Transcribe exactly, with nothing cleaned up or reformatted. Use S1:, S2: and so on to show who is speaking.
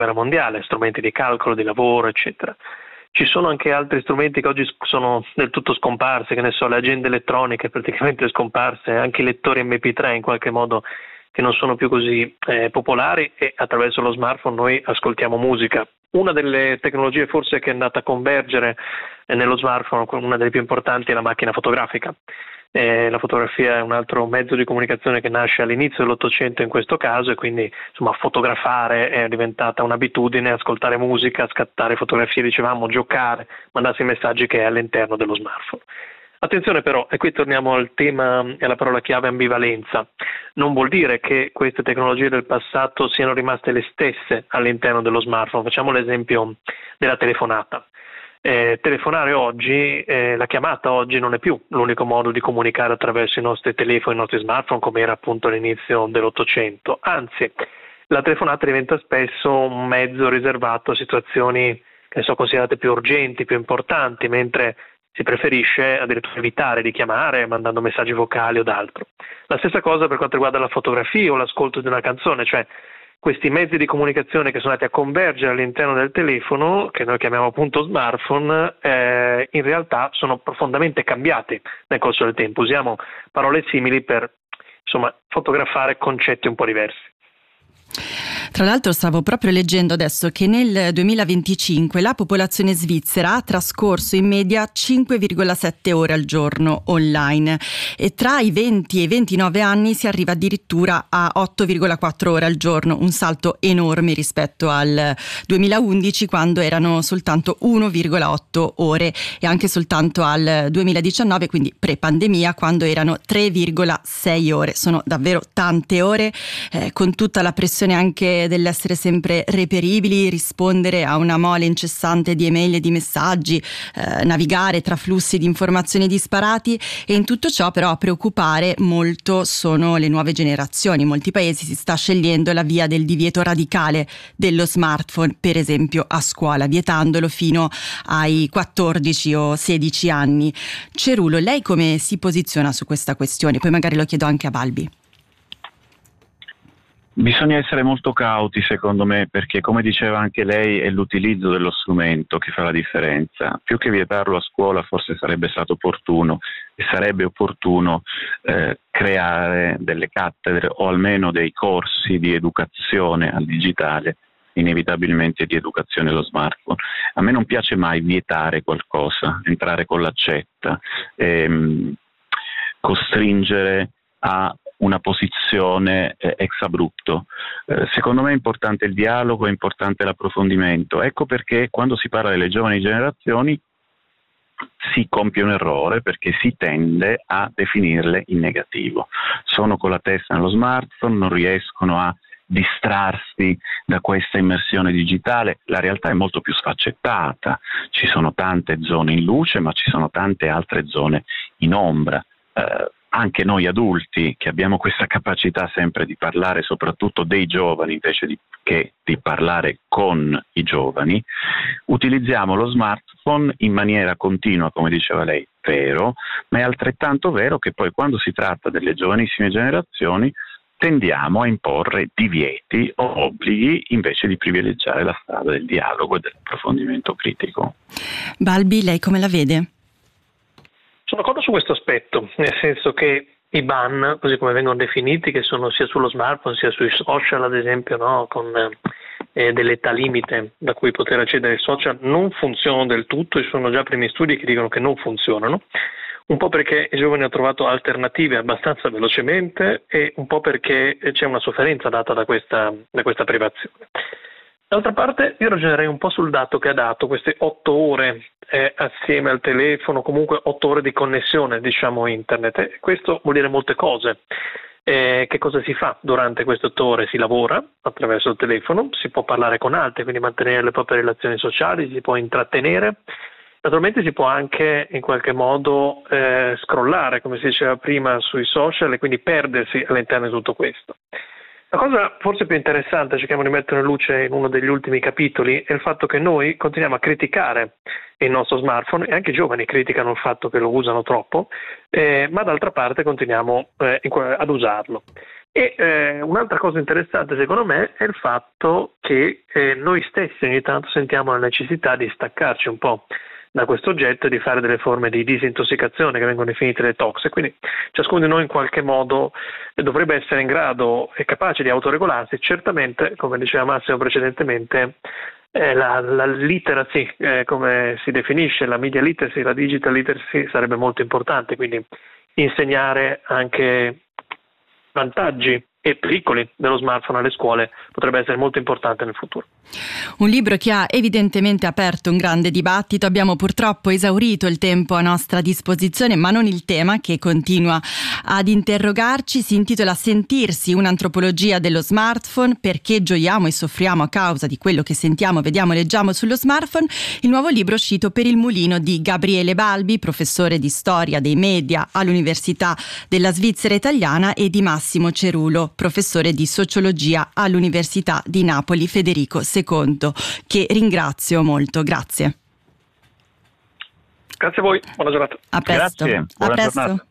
S1: guerra mondiale, strumenti di calcolo, di lavoro, eccetera. Ci sono anche altri strumenti che oggi sono del tutto scomparsi, che ne so, le agende elettroniche praticamente scomparse, anche i lettori emme pi tre in qualche modo che non sono più così eh, popolari, e attraverso lo smartphone noi ascoltiamo musica. Una delle tecnologie forse che è andata a convergere eh, nello smartphone, una delle più importanti, è la macchina fotografica. Eh, la fotografia è un altro mezzo di comunicazione che nasce all'inizio dell'Ottocento in questo caso, e quindi insomma fotografare è diventata un'abitudine, ascoltare musica, scattare fotografie, dicevamo, giocare, mandarsi messaggi, che è all'interno dello smartphone. Attenzione però, e qui torniamo al tema e alla parola chiave ambivalenza, non vuol dire che queste tecnologie del passato siano rimaste le stesse all'interno dello smartphone. Facciamo l'esempio della telefonata. Eh, telefonare oggi, eh, la chiamata oggi non è più l'unico modo di comunicare attraverso i nostri telefoni, i nostri smartphone, come era appunto all'inizio dell'Ottocento. Anzi, la telefonata diventa spesso un mezzo riservato a situazioni che sono considerate più urgenti, più importanti, mentre si preferisce addirittura evitare di chiamare mandando messaggi vocali o d'altro. La stessa cosa per quanto riguarda la fotografia o l'ascolto di una canzone, cioè questi mezzi di comunicazione che sono andati a convergere all'interno del telefono, che noi chiamiamo appunto smartphone, eh, in realtà sono profondamente cambiati nel corso del tempo. Usiamo parole simili per, insomma, fotografare concetti un po' diversi.
S2: Tra l'altro stavo proprio leggendo adesso che nel duemilaventicinque la popolazione svizzera ha trascorso in media cinque virgola sette ore al giorno online, e tra i venti e i ventinove anni si arriva addirittura a otto virgola quattro ore al giorno, un salto enorme rispetto al duemilaundici, quando erano soltanto uno virgola otto ore, e anche soltanto al duemiladiciannove, quindi pre-pandemia, quando erano tre virgola sei ore. Sono davvero tante ore, eh, con tutta la pressione anche dell'essere sempre reperibili, rispondere a una mole incessante di email e di messaggi, eh, navigare tra flussi di informazioni disparati. E in tutto ciò però a preoccupare molto sono le nuove generazioni. In molti paesi si sta scegliendo la via del divieto radicale dello smartphone, per esempio a scuola, vietandolo fino ai quattordici o sedici anni. Cerulo, lei come si posiziona su questa questione? Poi magari lo chiedo anche a Balbi.
S3: Bisogna essere molto cauti, secondo me, perché, come diceva anche lei, è l'utilizzo dello strumento che fa la differenza. Più che vietarlo a scuola, forse sarebbe stato opportuno e sarebbe opportuno eh, creare delle cattedre o almeno dei corsi di educazione al digitale, inevitabilmente di educazione allo smartphone. A me non piace mai vietare qualcosa, entrare con l'accetta, ehm, costringere a una posizione eh, ex abrupto. Eh, secondo me è importante il dialogo, è importante l'approfondimento. Ecco perché quando si parla delle giovani generazioni si compie un errore, perché si tende a definirle in negativo. Sono con la testa nello smartphone, non riescono a distrarsi da questa immersione digitale. La realtà è molto più sfaccettata, ci sono tante zone in luce, ma ci sono tante altre zone in ombra. Eh, Anche noi adulti, che abbiamo questa capacità sempre di parlare soprattutto dei giovani invece di, che di parlare con i giovani, utilizziamo lo smartphone in maniera continua, come diceva lei, vero, ma è altrettanto vero che poi quando si tratta delle giovanissime generazioni tendiamo a imporre divieti o obblighi invece di privilegiare la strada del dialogo e dell'approfondimento critico.
S2: Balbi, lei come la vede?
S1: Sono d'accordo su questo aspetto, nel senso che i ban, così come vengono definiti, che sono sia sullo smartphone sia sui social, ad esempio, no, con eh, dell'età limite da cui poter accedere ai social, non funzionano del tutto. Ci sono già primi studi che dicono che non funzionano, un po' perché i giovani hanno trovato alternative abbastanza velocemente e un po' perché c'è una sofferenza data da questa, da questa privazione. D'altra parte io ragionerei un po' sul dato che ha dato queste otto ore eh, assieme al telefono, comunque otto ore di connessione, diciamo, internet. E questo vuol dire molte cose. Eh, che cosa si fa durante queste otto ore? Si lavora attraverso il telefono, si può parlare con altri, quindi mantenere le proprie relazioni sociali, si può intrattenere. Naturalmente si può anche in qualche modo eh, scrollare, come si diceva prima, sui social, e quindi perdersi all'interno di tutto questo. La cosa forse più interessante, cerchiamo di mettere in luce in uno degli ultimi capitoli, è il fatto che noi continuiamo a criticare il nostro smartphone, e anche i giovani criticano il fatto che lo usano troppo, eh, ma d'altra parte continuiamo eh, ad usarlo. E eh, un'altra cosa interessante secondo me è il fatto che eh, noi stessi ogni tanto sentiamo la necessità di staccarci un po' da questo oggetto e di fare delle forme di disintossicazione che vengono definite detox, e quindi ciascuno di noi in qualche modo dovrebbe essere in grado e capace di autoregolarsi. Certamente, come diceva Massimo precedentemente, eh, la, la literacy, eh, come si definisce, la media literacy, la digital literacy sarebbe molto importante, quindi insegnare anche vantaggi e pericoli dello smartphone alle scuole potrebbe essere molto importante nel futuro.
S2: Un libro che ha evidentemente aperto un grande dibattito. Abbiamo purtroppo esaurito il tempo a nostra disposizione, ma non il tema, che continua ad interrogarci. Si intitola Sentirsi, un'antropologia dello smartphone, perché gioiamo e soffriamo a causa di quello che sentiamo, vediamo e leggiamo sullo smartphone. Il nuovo libro uscito per il Mulino di Gabriele Balbi, professore di storia dei media all'Università della Svizzera Italiana, e di Massimo Cerulo, professore di sociologia all'Università di Napoli Federico secondo, che ringrazio molto. Grazie.
S1: Grazie a voi, buona giornata.
S2: A presto.
S3: Grazie, buona
S2: a presto.
S3: giornata.